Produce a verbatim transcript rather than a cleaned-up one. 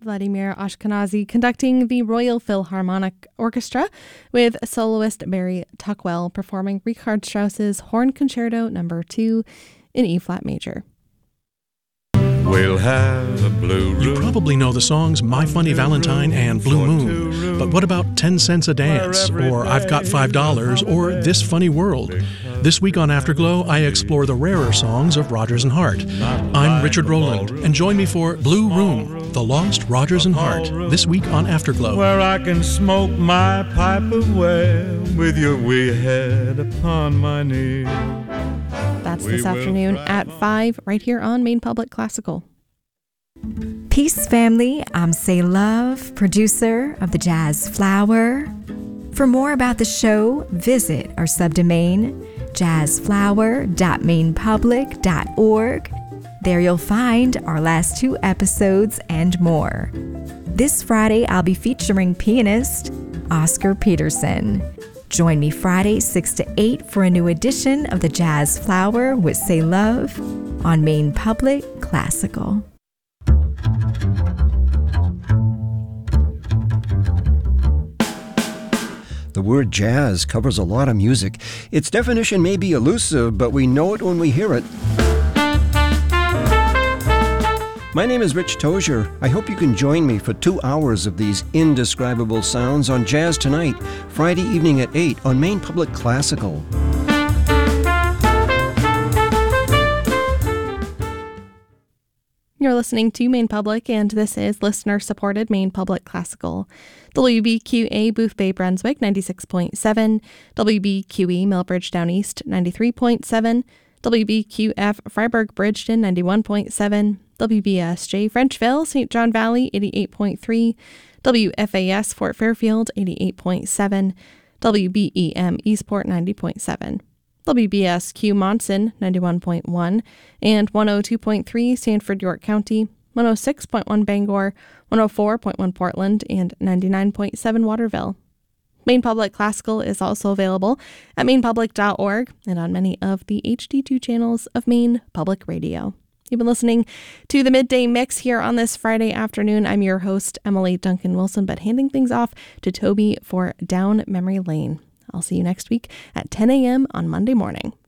Vladimir Ashkenazy conducting the Royal Philharmonic Orchestra, with soloist Barry Tuckwell performing Richard Strauss's Horn Concerto Number two in E-flat major. We'll have a blue room. You probably know the songs My Funny Valentine and Blue Moon, but what about ten cents a Dance, or I've Got five dollars, or This Funny World? This week on Afterglow, I explore the rarer songs of Rodgers and Hart. I'm Richard Rowland, and join me for Blue Room, The Lost Rodgers and Hart, this week on Afterglow. Where I can smoke my pipe away with your wee head upon my knee. That's this afternoon at five, right here on Maine Public Classical. Peace, family. I'm Say Love, producer of the Jazz Flower. For more about the show, visit our subdomain, jazz flower dot maine public dot org. There you'll find our last two episodes and more. This Friday, I'll be featuring pianist Oscar Peterson. Join me Friday, six to eight for a new edition of the Jazz Flower with Say Love on Maine Public Classical. The word jazz covers a lot of music. Its definition may be elusive, but we know it when we hear it. My name is Rich Tozier. I hope you can join me for two hours of these indescribable sounds on Jazz Tonight, Friday evening at eight on Maine Public Classical. You're listening to Maine Public, and this is listener-supported Maine Public Classical. W B Q A Booth Bay, Brunswick, ninety-six point seven. W B Q E Millbridge Down East, ninety-three point seven. W B Q F Freiburg Bridgeton, ninety-one point seven. W B S J Frenchville, Saint John Valley, eighty-eight point three. W F A S Fort Fairfield, eighty-eight point seven. W B E M Eastport, ninety point seven. W B S Q Monson, ninety-one point one, and one oh two point three Sanford, York County, one oh six point one Bangor, one oh four point one Portland, and ninety-nine point seven Waterville. Maine Public Classical is also available at maine public dot org and on many of the H D two channels of Maine Public Radio. You've been listening to the Midday Mix here on this Friday afternoon. I'm your host, Emily Duncan Wilson, but handing things off to Toby for Down Memory Lane. I'll see you next week at ten a.m. on Monday morning.